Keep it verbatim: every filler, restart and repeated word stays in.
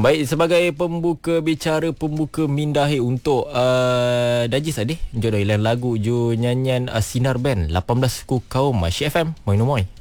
Baik, sebagai pembuka bicara, pembuka mindahi untuk uh, Dajis tadi, jodoh lagu ju nyanyian uh, Sinar Band lapan belas ku kaum Syek F M Moi no Moi.